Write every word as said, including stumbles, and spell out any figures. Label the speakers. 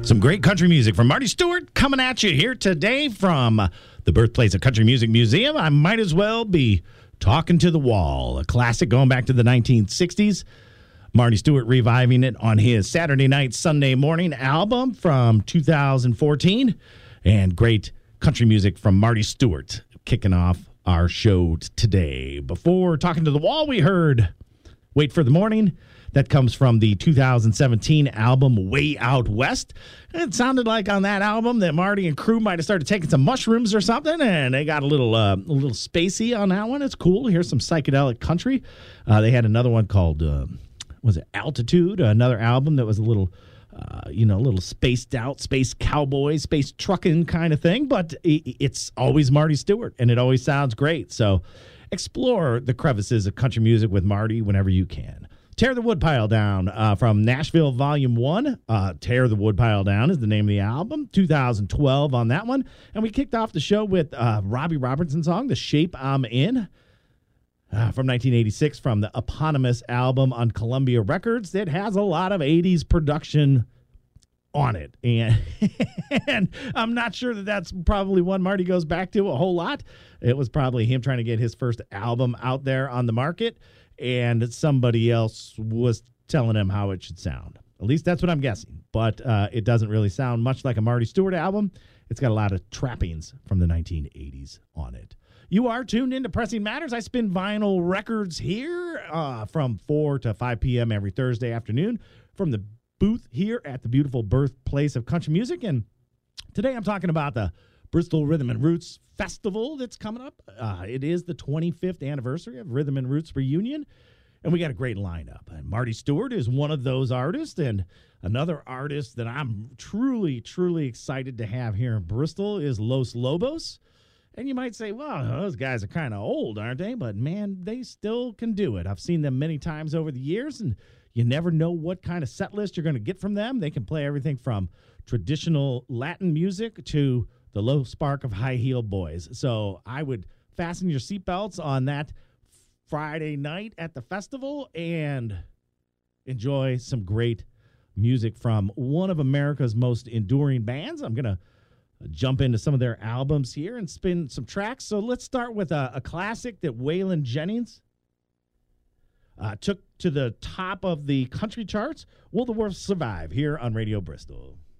Speaker 1: Some great country music from Marty Stuart coming at you here today from the birthplace of Country Music Museum. I might as well be talking to the wall, a classic going back to the nineteen sixties. Marty Stuart reviving it on his Saturday Night, Sunday Morning album from two thousand fourteen. And great country music from Marty Stuart kicking off our show today. Before talking to the wall, we heard Wait for the Morning. That comes from the two thousand seventeen album Way Out West. It sounded like on that album that Marty and crew might have started taking some mushrooms or something, and they got a little uh, a little spacey on that one. It's cool. Here's some psychedelic country. Uh, they had another one called, uh, was it Altitude? Another album that was a little, uh, you know, a little spaced out, space cowboy, space trucking kind of thing, but it's always Marty Stuart, and it always sounds great. So explore the crevices of country music with Marty whenever you can. Tear the Woodpile Down uh, from Nashville Volume one. Uh, Tear the Woodpile Down is the name of the album. two thousand twelve on that one. And we kicked off the show with uh, Robbie Robertson's song, The Shape I'm In, uh, from nineteen eighty-six, from the eponymous album on Columbia Records. It has a lot of eighties production on it. And, and I'm not sure that that's probably one Marty goes back to a whole lot. It was probably him trying to get his first album out there on the market, and somebody else was telling him how it should sound. At least that's what I'm guessing. But uh, it doesn't really sound much like a Marty Stuart album. It's got a lot of trappings from the nineteen eighties on it. You are tuned into Pressing Matters. I spin vinyl records here uh, from four to five p.m. every Thursday afternoon from the booth here at the beautiful birthplace of country music. And today I'm talking about the Bristol Rhythm and Roots Festival that's coming up. Uh, it is the twenty-fifth anniversary of Rhythm and Roots Reunion, and we got a great lineup. And Marty Stuart is one of those artists, and another artist that I'm truly, truly excited to have here in Bristol is Los Lobos. And you might say, well, those guys are kind of old, aren't they? But, man, they still can do it. I've seen them many times over the years, and you never know what kind of set list you're going to get from them. They can play everything from traditional Latin music to the low spark of high heel boys. So I would fasten your seatbelts on that Friday night at the festival and enjoy some great music from one of America's most enduring bands. I'm going to jump into some of their albums here and spin some tracks. So let's start with a, a classic that Waylon Jennings uh, took to the top of the country charts. Will the Wolves Survive? Here on Radio Bristol.